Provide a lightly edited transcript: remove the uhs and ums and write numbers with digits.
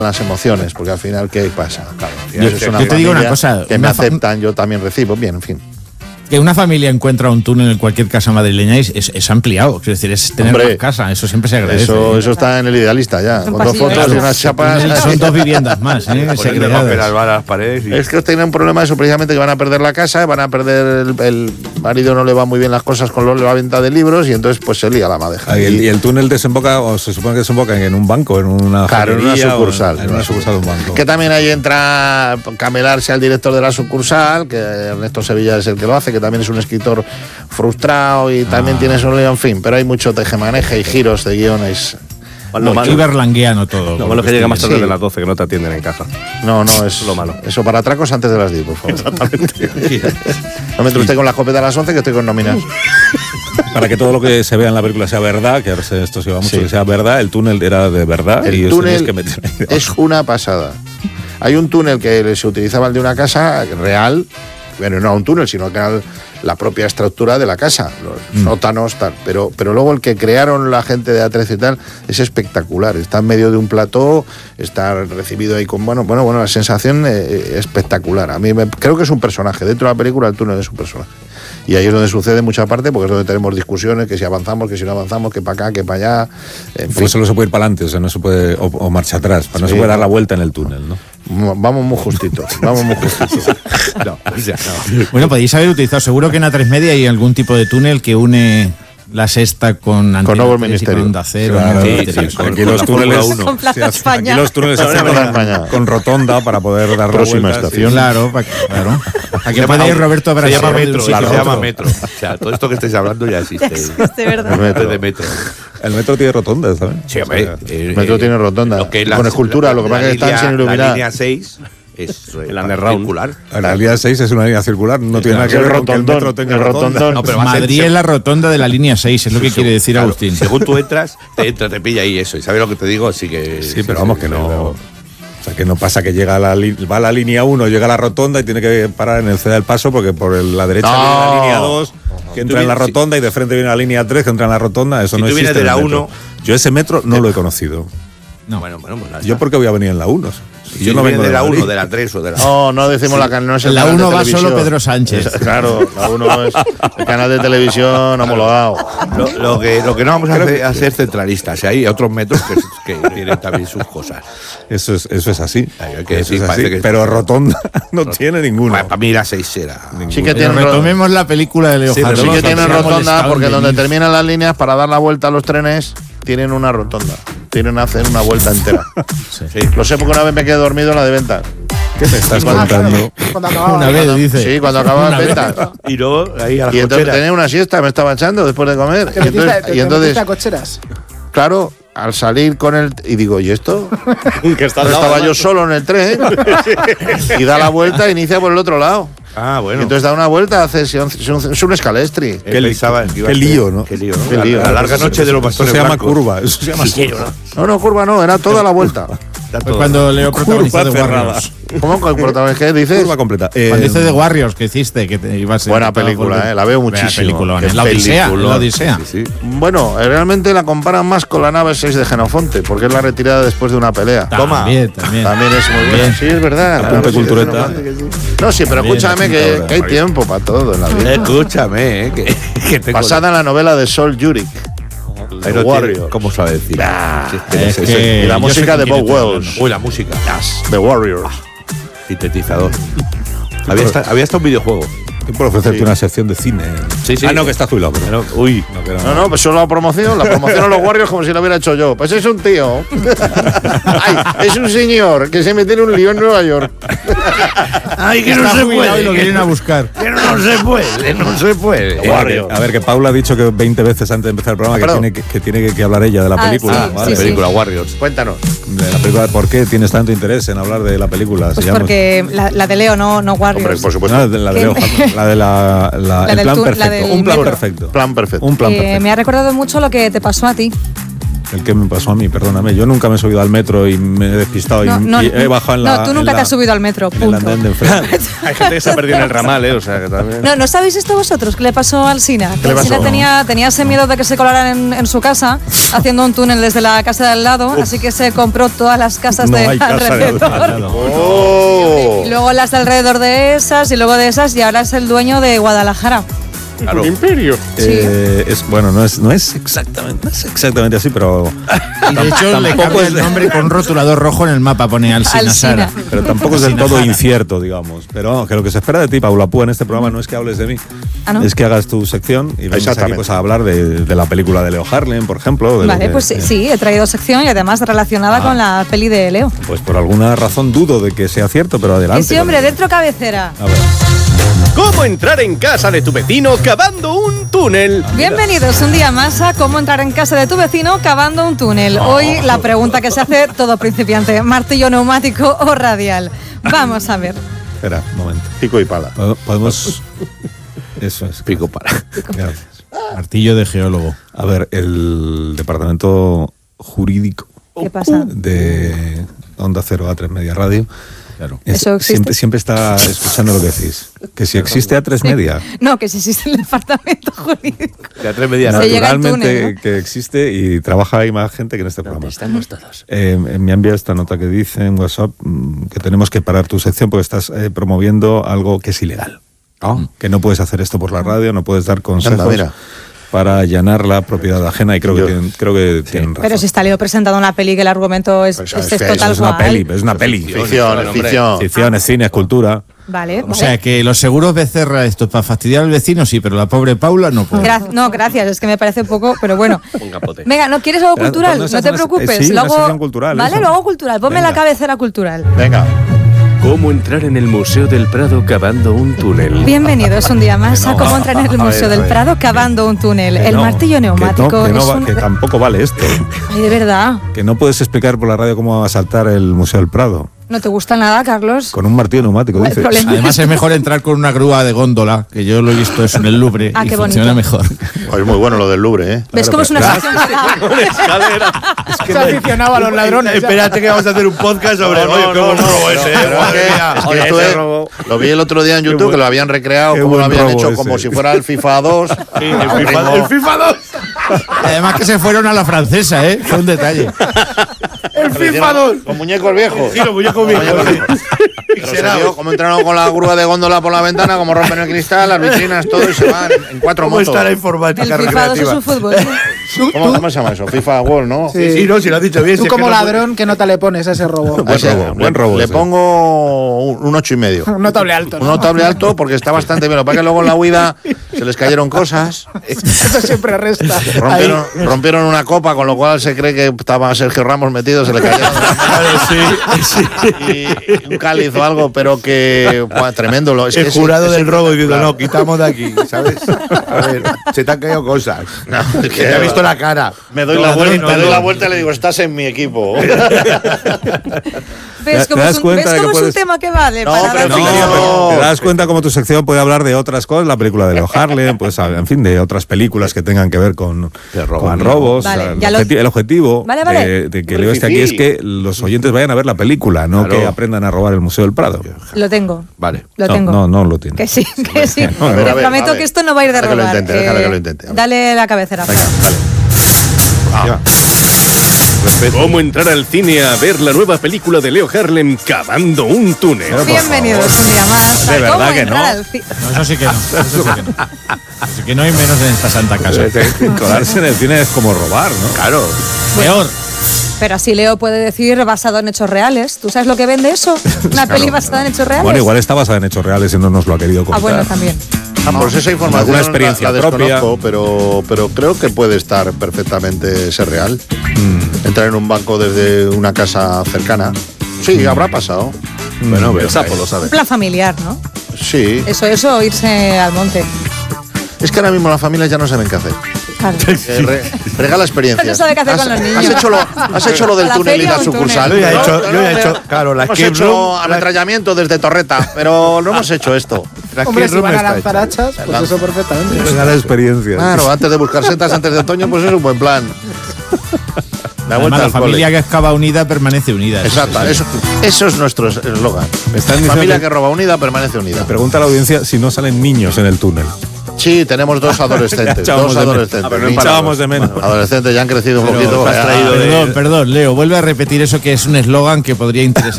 las emociones, porque al final, ¿qué pasa? Claro, yo te digo una cosa, que me aceptan, yo también recibo, bien, en fin. Que una familia encuentra un túnel en cualquier casa madrileña es ampliado, es decir, es tener más casa, eso siempre se agradece. Eso está en el Idealista ya, con dos fotos y unas chapas. Son 2 viviendas más, las paredes Es que tienen un problema eso, precisamente, que van a perder la casa, van a perder el marido, no le va muy bien las cosas con la venta de libros y entonces pues se lía la madeja. Y el túnel desemboca, o se supone que desemboca en un banco, en una sucursal. En una sucursal de un banco. Que también ahí entra camelarse al director de la sucursal, que Ernesto Sevilla es el que lo hace, que también es un escritor frustrado y también tiene su lío, en fin, pero hay mucho tejemaneje y giros de guiones. Y berlangueano todo. Lo malo es que llega más tarde de las 12, que no te atienden en casa. No, es lo malo. Eso para atracos antes de las 10, por favor. Exactamente. No me entre usted con la escopeta a las 11, que estoy con nóminas. Para que todo lo que se vea en la película sea verdad, que ahora esto se va mucho, que sea verdad, el túnel era de verdad. El túnel es una pasada. Hay un túnel que se utilizaba el de una casa real, bueno, no un túnel, sino que la propia estructura de la casa, los sótanos, tal. Pero luego el que crearon la gente de A13 y tal es espectacular. Está en medio de un plató, está recibido ahí con bueno, la sensación espectacular. A mí creo que es un personaje. Dentro de la película el túnel es un personaje. Y ahí es donde sucede mucha parte, porque es donde tenemos discusiones, que si avanzamos, que si no avanzamos, que para acá, que para allá. Porque solo se puede ir para adelante, o sea, no se puede, o marcha atrás, no se puede dar la vuelta en el túnel, ¿no? Vamos muy justitos. Bueno, podéis haber utilizado, seguro que en A3 Media hay algún tipo de túnel que une la Sexta con Nuevo Ministerio, con Onda Cero. Claro, aquí los túneles con Plaza España. Aquí los túneles se hacen con rotonda para poder dar próxima vueltas, estación. Claro. Aquí puede ir Roberto Brasero. Se llama metro, se llama metro. O sea, todo esto que estáis hablando ya existe. ¿Verdad? De metro. El metro tiene rotonda, ¿sabes? Sí, hombre. El metro tiene rotonda. Con escultura, lo que pasa es que están sin iluminar. La línea 6 es circular. La línea 6 es una línea circular, no tiene nada que ver con que el metro tenga rotonda. No, pero Madrid es la rotonda de la línea 6, es lo que quiere decir Agustín. Según tú entras, te pilla ahí eso. ¿Y sabes lo que te digo? Así que sí, pero vamos, que no. O sea, que no pasa que va a la línea 1, llega a la rotonda y tiene que parar en el Ceda del Paso, porque por la derecha viene la línea 2, que entra en la rotonda, y de frente viene la línea 3, que entra en la rotonda. Eso no existe. Si tú vienes de la 1. Yo ese metro no lo he conocido. No. Bueno, pues yo porque voy a venir en la 1. Si yo no vengo de la 1, de la 3 o de la... No decimos la canal, no es el la canal 1 de va televisión. solo Pedro Sánchez. Claro, la 1 es el canal de televisión homologado. Lo que no vamos a ser centralistas. Hay otros metros que tienen también sus cosas. Eso es así. Hay que decir, pero rotonda no tiene ninguna. Para mí la 6 será. Sí que tienen retomemos la película de Leo Harlem. Sí que tienen rotonda, porque donde terminan las líneas, para dar la vuelta a los trenes, tienen una rotonda. Tienen que hacer una vuelta entera. Sí. Lo sé porque una vez me quedé dormido en la de Ventas. ¿Qué te estás contando? Una vez, dice. Sí, cuando acababa Ventas. Y luego ahí a las y entonces cocheras. tenía una siesta, me estaba echando después de comer. Y entonces cocheras. Claro, al salir con el... Y digo, ¿y esto? Que estaba yo solo en el tren y da la vuelta e inicia por el otro lado. Ah, bueno. Y entonces da una vuelta, es un escalestri. Qué lío, ¿no? Qué lío, ¿no? La larga noche de los bastones blancos. Eso se llama blancos. curva. Eso se llama curva. No, curva no, era toda la vuelta. Pues cuando Leo protagonizó de Warriors. ¿Cómo que el protagonista? ¿Qué dices? Curva completa. Cuando dice de Warriors, que hiciste, que te ibas a... Buena película, la veo muchísimo. La Odisea. Sí. Bueno, realmente la comparan más con la nave 6 de Genofonte, porque es la retirada después de una pelea. También es muy buena. Sí, es verdad. Apunte cultureta. No, sí, pero escúchame que hay tiempo para todo en la vida. Escúchame, que tengo... Basada en la novela de Sol Yurik. The Warrior. ¿Cómo sabe decir? Y la música de Bob Wells. Uy, la música. The Warrior. Sintetizador. Había hasta un videojuego. Estoy por ofrecerte una sección de cine. Sí. Ah, no, que está jubilado. Pero... Uy. No, pues solo la promoción a los Warriors como si lo hubiera hecho yo. Pues es un tío. Ay, es un señor que se mete en un lío en Nueva York. Ay, que no se puede. Y lo vienen a buscar. Que no se puede. A ver, que Paula ha dicho que 20 veces antes de empezar el programa que tiene que hablar ella de la película. Sí, la película Warriors. Cuéntanos. De la película, ¿por qué tienes tanto interés en hablar de la película? Pues porque la de Leo, no Warriors. Hombre, por supuesto. No, la de Leo. La de el plan perfecto. Un plan perfecto. Un plan perfecto. Me ha recordado mucho lo que te pasó a ti. El que me pasó a mí, perdóname. Yo nunca me he subido al metro y me he despistado y he bajado en la... No, tú nunca te has subido al metro, en el punto. andén de enfrente. Hay gente que se ha perdido en el ramal, o sea, que también... ¿No sabéis esto vosotros? ¿Qué le pasó al Sina? ¿Qué le pasó? Sina tenía ese miedo de que se colaran en su casa, haciendo un túnel desde la casa de al lado, así que se compró todas las casas No de hay casa de alrededor. al lado. ¡Oh! Y luego las de alrededor de esas, y luego de esas, y ahora es el dueño de Guadalajara. Claro. imperio. No es exactamente así, pero Y de hecho le cambia el nombre con un rotulador rojo en el mapa, pone Alsina Sara. Alsina. pero tampoco es del todo incierto, digamos. Pero que lo que se espera de ti, Paula Púa, en este programa no es que hables de mí, Ah, ¿no? es que hagas tu sección y venimos aquí Exactamente. pues, a hablar de la película de Leo Harlem, por ejemplo. de lo Vale, que- pues sí, he traído sección y además relacionada con la peli de Leo. Pues por alguna razón dudo de que sea cierto, pero Y adelante. sí, hombre, dentro cabecera. A ver. ¿Cómo entrar en casa de tu vecino cavando un túnel? Bienvenidos un día más a Cómo entrar en casa de tu vecino cavando un túnel. Hoy la pregunta que se hace todo principiante, martillo neumático o radial. Vamos a ver. Espera, un momento. Pico y pala. Podemos... Eso es. Pico para. Gracias. Martillo de geólogo. A ver, el departamento jurídico ¿Qué pasa? de Onda Cero A3 Media Radio Claro. ¿Eso existe? siempre está escuchando lo que decís. Que si existe A3 Media, No, que si existe el departamento jurídico. De A3 Media. Se llega al naturalmente túnel, ¿no? que existe y trabaja ahí más gente que en este programa. Estamos todos. Me ha enviado esta nota que dice en WhatsApp que tenemos que parar tu sección porque estás promoviendo algo que es ilegal. Que no puedes hacer esto por la radio, no puedes dar consejos Anda, mira. para allanar la propiedad ajena y creo que tienen razón. Pero si está Leo presentando una peli que el argumento es, Pues es es que total es una guay. peli, es una peli. Ficción, es ficción. Ficción, es cine, es cultura. Vale, O sea que los seguros Becerra, esto para fastidiar al vecino, sí, pero la pobre Paula no puede. No, gracias, es que me parece poco, pero bueno. Un capote. Venga, ¿no quieres algo Pero, cultural? ¿cuándo se No hace te una- preocupes. sí, lo una hago, sección cultural, Vale, eso. lo hago cultural. Ponme Venga. la cabecera cultural. Venga. ¿Cómo entrar en el Museo del Prado cavando un túnel? Bienvenidos un día más a Cómo entrar en el Museo del Prado cavando un túnel. El martillo neumático es un... que tampoco vale esto. Ay, de verdad. Que no puedes explicar por la radio cómo asaltar el Museo del Prado. ¿No te gusta nada, Carlos? Con un martillo neumático, ¿Cuál dice. problema? Además es mejor entrar con una grúa de góndola, que yo lo he visto eso en el Louvre Ah, y qué funciona bonito. mejor. Es muy bueno lo del Louvre, ¿eh? ¿Ves cómo es una sección? Se aficionaba a los ladrones. Espérate que vamos a hacer un podcast sobre. Oye, qué buen robo ese. Pero es que Oye, esto ese es- robo. lo vi el otro día en YouTube, que lo habían recreado, qué como lo buen habían robo hecho, ese. como si fuera el FIFA 2. El FIFA 2. Además que se fueron a la francesa, ¿eh? Fue un detalle. El FIFA 2. Con muñecos viejos. Sí, los muñecos viejos. Pero se vio como entraron con la grúa de góndola por la ventana, como rompen el cristal, las vitrinas, todo, y se van en 4 ¿Cómo motos. está la informática El FIFA 2 es recreativa? un fútbol. ¿Cómo se llama eso? FIFA World, ¿no? Sí, no, si lo has dicho bien. Tú si es como que no- ladrón, ¿qué nota le pones a ese robo? A ese, buen robo Le ese. pongo un 8,5. Un notable alto, Un ¿no? notable alto porque está bastante bien. Lo que pasa es que luego en la huida se les cayeron cosas. Eso siempre resta. Rompieron una copa, con lo cual se cree que estaba Sergio Ramos metido, se le cayeron. Y un cáliz o algo, pero que buah, tremendo. Es que El ese- jurado ese- del robo diciendo, claro. no, quitamos de aquí, ¿sabes? A ver, se te han caído cosas. No, es Que que te ha visto la cara. me doy No, la vuelta, no, me doy no. la vuelta y le digo, estás en mi equipo. ¿Ves ¿Te cómo das es un, cuenta ¿ves de que cómo es un puedes- tema que vale? No, para pero la no, ficción? pero- Te das cuenta cómo tu sección puede hablar de otras cosas, la película de Leo Harlem, pues en fin, de otras películas que tengan que ver con robos. Vale, O sea, ya el objetivo Vale, vale. de que Leo esté aquí es que los oyentes vayan a ver la película, no Claro. que aprendan a robar el Museo del Prado. Lo tengo. Vale. Lo No, tengo. no lo tiene. Que sí, que sí. A ver, Te a ver, prometo a ver. que esto no va a ir de Déjalo que lo robar. intente, déjalo que lo intente. A ver. Dale la cabecera. Fran. ¿Cómo entrar al cine a ver la nueva película de Leo Harlem cavando un túnel? Bienvenidos un día más. De a verdad Cómo que entrar no. al ci- No, eso sí que no. Eso sí que no. Así que no hay menos en esta santa casa. Colarse en el cine es como robar, ¿no? Claro. Peor. Pero así Leo puede decir basado en hechos reales. ¿Tú sabes lo que vende eso? Una peli basada en hechos reales. Bueno, igual está basada en hechos reales y no nos lo ha querido Ah, contar. bueno, también. Pues esa información Alguna experiencia la propia. desconozco, pero creo que puede estar perfectamente ser real. Entrar en un banco desde una casa cercana. Sí, habrá pasado. Bueno, El sapo lo sabe. Un plan familiar, ¿no? Sí. Eso, irse al monte. Es que ahora mismo las familias ya no saben qué hacer. Claro. Regala experiencias. No sabe qué hacer con los niños. Has hecho lo del A la túnel y feria la o un sucursal. túnel. Yo ya he hecho- No, yo ya he no, hecho, claro, la hemos escape hecho room, la- ametrallamiento desde Torreta, pero no hemos hecho esto. Hombre, si van a lanzar hachas, pues eso perfectamente. Venga la experiencia. Claro, antes de buscar setas antes de otoño, pues es un buen plan. Además, la familia que excava unida permanece unida. Exacto, eso es nuestro eslogan. Familia que roba unida permanece unida. Me pregunta la audiencia si no salen niños en el túnel. Sí, tenemos 2 adolescentes. Echábamos de menos. Adolescentes ya han crecido un poquito. Perdón, Leo, vuelve a repetir eso que es un eslogan que podría interesar.